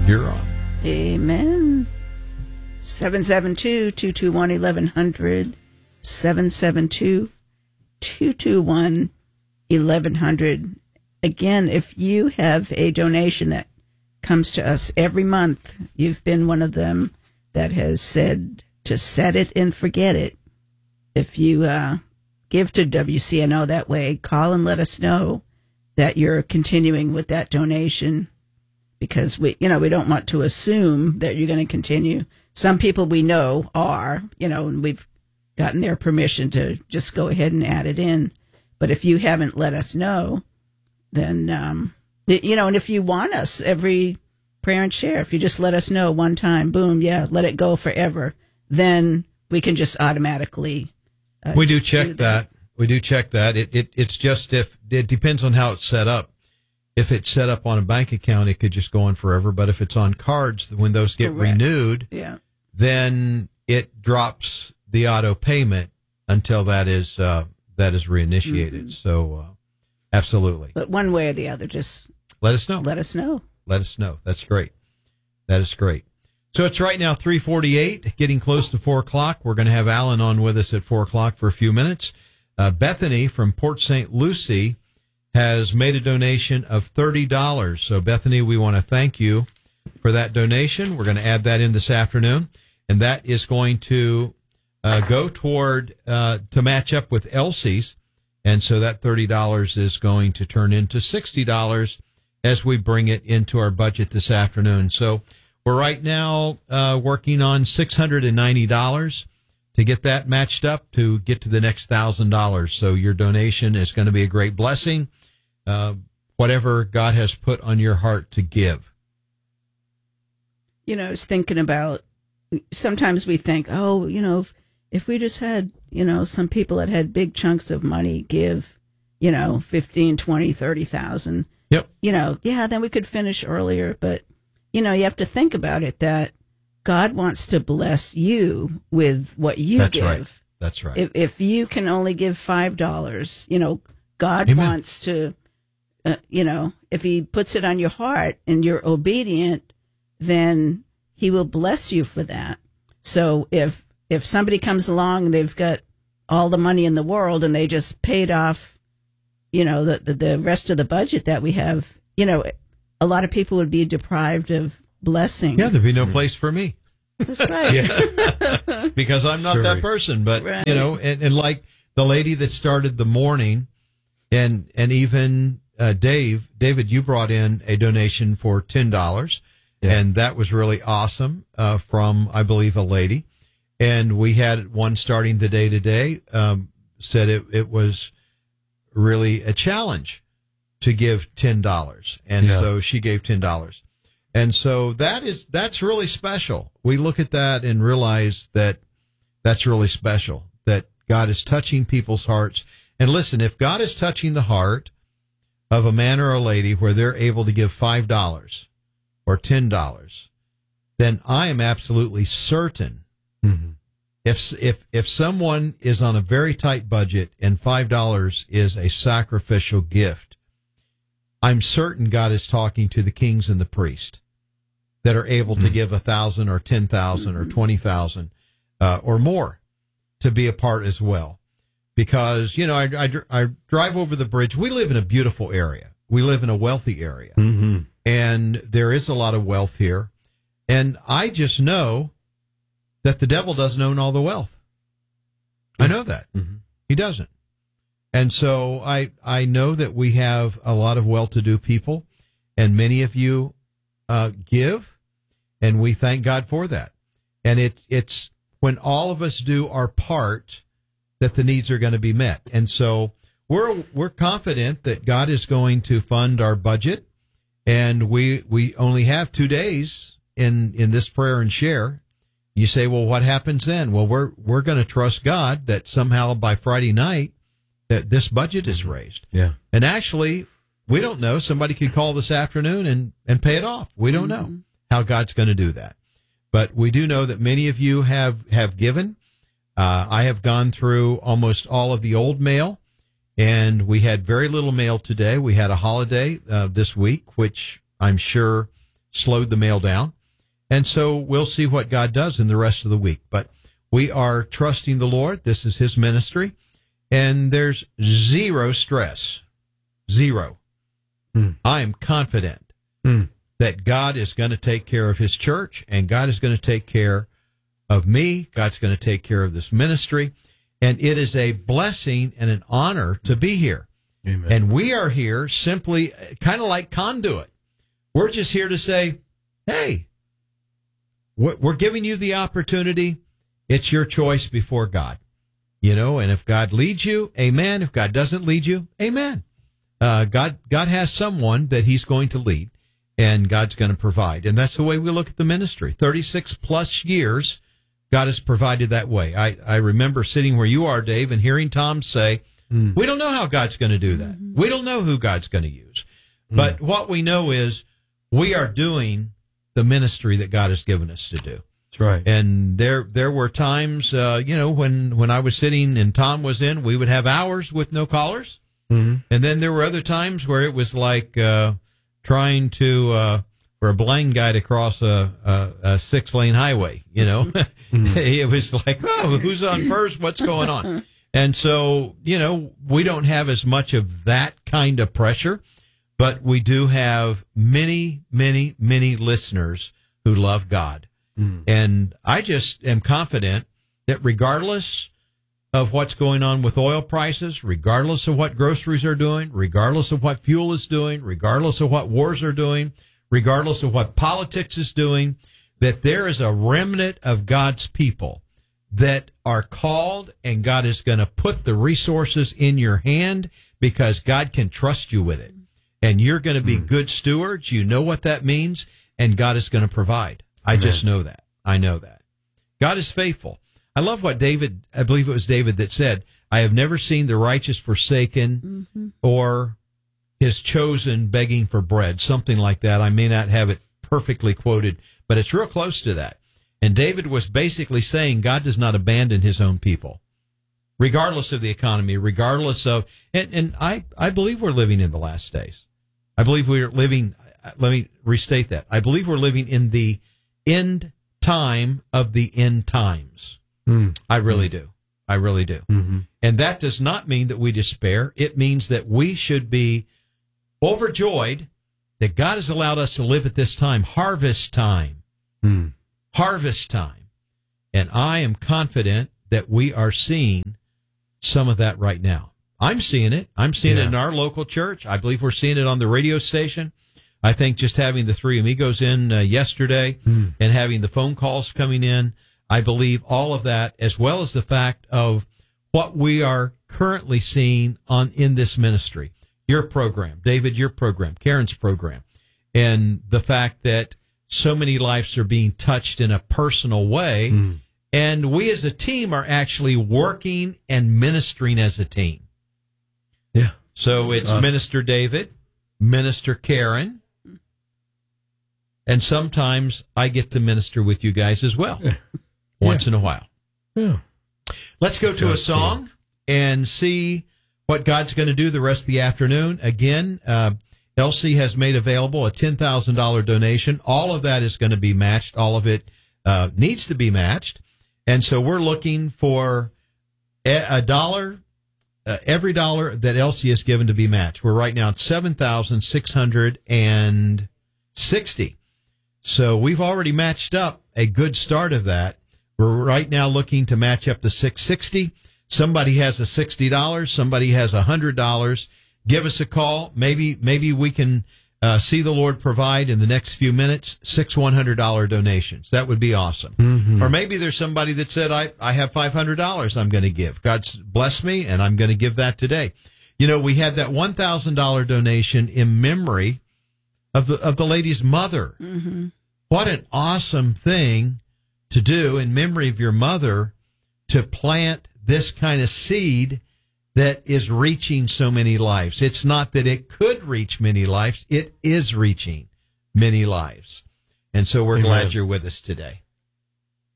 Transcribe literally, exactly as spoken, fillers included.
You're on. Amen. seven seven two, two two one, eleven hundred. seven seven two, two two one, eleven hundred. Again, if you have a donation that comes to us every month, you've been one of them that has said to set it and forget it. If you uh, give to W C N O that way, call and let us know that you're continuing with that donation, because we, you know, we don't want to assume that you're going to continue. Some people we know are, you know, and we've gotten their permission to just go ahead and add it in. But if you haven't let us know, then, um, you know, and if you want us every prayer and share, if you just let us know one time, boom, yeah, let it go forever, then we can just automatically. Uh, we do check do that. that. We do check that. It, it It's just if it depends on how it's set up. If it's set up on a bank account, it could just go on forever. But if it's on cards, when those get Correct. renewed, yeah. then it drops the auto payment until that is uh, that is reinitiated. Mm-hmm. So, uh, absolutely. But one way or the other, just let us know. Let us know. Let us know. That's great. That is great. So it's right now three forty-eight, getting close to four o'clock. We're going to have Alan on with us at four o'clock for a few minutes. Uh, Bethany from Port Saint Lucie has made a donation of thirty dollars. So, Bethany, we want to thank you for that donation. We're going to add that in this afternoon, and that is going to uh, go toward uh, to match up with Elsie's. And so that thirty dollars is going to turn into sixty dollars as we bring it into our budget this afternoon. So we're right now uh, working on six hundred ninety dollars to get that matched up to get to the next one thousand dollars. So your donation is going to be a great blessing, uh, whatever God has put on your heart to give. You know, I was thinking about, sometimes we think, oh, you know, if, if we just had, you know, some people that had big chunks of money give, you know, fifteen, twenty, thirty thousand. Yep. You know, yeah, then we could finish earlier. But, you know, you have to think about it that God wants to bless you with what you That's give. right. That's right. If, if you can only give five dollars, you know, God Amen. wants to, uh, you know, if he puts it on your heart and you're obedient, then he will bless you for that. So if, if somebody comes along and they've got all the money in the world and they just paid off, you know, the, the, the rest of the budget that we have, you know, a lot of people would be deprived of blessing. Yeah, there'd be no place for me. That's right. Yeah. Because I'm not Sure. that person. But, Right. you know, and, and like the lady that started the morning, and and even uh, Dave, David, you brought in a donation for ten dollars. Yeah. And that was really awesome uh, from, I believe, a lady. And we had one starting the day today, um, said it, it was really a challenge to give ten dollars. And Yeah. so she gave ten dollars. And so that is, that's really special. We look at that and realize that that's really special, that God is touching people's hearts. And listen, if God is touching the heart of a man or a lady where they're able to give five dollars or ten dollars, then I am absolutely certain Mm-hmm. if, if, if someone is on a very tight budget and five dollars is a sacrificial gift, I'm certain God is talking to the kings and the priests that are able to give a thousand or ten thousand or twenty thousand uh, or more to be a part as well. Because, you know, I, I, I drive over the bridge. We live in a beautiful area. We live in a wealthy area. Mm-hmm. And there is a lot of wealth here. And I just know that the devil doesn't own all the wealth. I know that. Mm-hmm. He doesn't. And so I, I know that we have a lot of well-to-do people, and many of you uh, give, and we thank God for that. And it, it's when all of us do our part that the needs are going to be met. And so we're we're confident that God is going to fund our budget, and we we only have two days in, in this prayer and share. You say, well, what happens then? Well, we're we're going to trust God that somehow by Friday night that this budget is raised. Yeah. And actually, we don't know. Somebody could call this afternoon and, and pay it off. We don't know how God's going to do that. But we do know that many of you have, have given. Uh, I have gone through almost all of the old mail, and we had very little mail today. We had a holiday uh, this week, which I'm sure slowed the mail down. And so we'll see what God does in the rest of the week. But we are trusting the Lord. This is his ministry. And there's zero stress. Zero. Mm. I am confident mm. that God is going to take care of his church, and God is going to take care of me. God's going to take care of this ministry. And it is a blessing and an honor to be here. Amen. And we are here simply kind of like conduit. We're just here to say, hey, we're giving you the opportunity. It's your choice before God, you know, and if God leads you, amen. If God doesn't lead you, amen. Uh, God, God has someone that he's going to lead, and God's going to provide. And that's the way we look at the ministry. thirty-six plus years, God has provided that way. I, I remember sitting where you are, Dave, and hearing Tom say, mm. we don't know how God's going to do that. Mm-hmm. We don't know who God's going to use. Mm. But what we know is we are doing the ministry that God has given us to do. That's right. And there there were times, uh, you know, when, when I was sitting and Tom was in, we would have hours with no callers. Mm-hmm. And then there were other times where it was like uh, trying to, uh, for a blind guy to cross a, a, a six-lane highway, you know. Mm-hmm. It was like, oh, who's on first? What's going on? And so, you know, we don't have as much of that kind of pressure. But we do have many, many, many listeners who love God. Mm. And I just am confident that regardless of what's going on with oil prices, regardless of what groceries are doing, regardless of what fuel is doing, regardless of what wars are doing, regardless of what politics is doing, that there is a remnant of God's people that are called, and God is going to put the resources in your hand because God can trust you with it. And you're going to be mm. good stewards. You know what that means. And God is going to provide. I Amen. Just know that. I know that. God is faithful. I love what David, I believe it was David that said, I have never seen the righteous forsaken mm-hmm. or his chosen begging for bread. Something like that. I may not have it perfectly quoted, but it's real close to that. And David was basically saying God does not abandon his own people. Regardless of the economy, regardless of, and, and I, I believe we're living in the last days. I believe we're living, let me restate that. I believe we're living in the end time of the end times. Mm. I really mm. do. I really do. Mm-hmm. And that does not mean that we despair. It means that we should be overjoyed that God has allowed us to live at this time, harvest time, mm. harvest time. And I am confident that we are seeing some of that right now. I'm seeing it. I'm seeing yeah. it in our local church. I believe we're seeing it on the radio station. I think just having the Three Amigos in uh, yesterday mm. and having the phone calls coming in, I believe all of that, as well as the fact of what we are currently seeing on in this ministry. Your program, David, your program, Karen's program, and the fact that so many lives are being touched in a personal way. Mm. And we as a team are actually working and ministering as a team. Yeah. So That's it's awesome. Minister David, Minister Karen, and sometimes I get to minister with you guys as well, yeah. once yeah. in a while. Yeah. Let's go That's to a song cool. and see what God's going to do the rest of the afternoon. Again, uh, Elsie has made available a ten thousand dollars donation. All of that is going to be matched. All of it uh, needs to be matched. And so we're looking for a, a dollar, uh, every dollar that Elsie has given to be matched. We're right now at seven thousand six hundred sixty. So we've already matched up a good start of that. We're right now looking to match up to six hundred sixty. Somebody has a sixty dollars. Somebody has one hundred dollars. Give us a call. Maybe, maybe we can Uh, see the Lord provide in the next few minutes, six one hundred dollars donations. That would be awesome. Mm-hmm. Or maybe there's somebody that said, I, I have five hundred dollars I'm going to give. God's blessed me, and I'm going to give that today. You know, we had that one thousand dollars donation in memory of the of the lady's mother. Mm-hmm. What an awesome thing to do in memory of your mother, to plant this kind of seed that is reaching so many lives. It's not that it could reach many lives. It is reaching many lives. And so we're Amen. Glad you're with us today.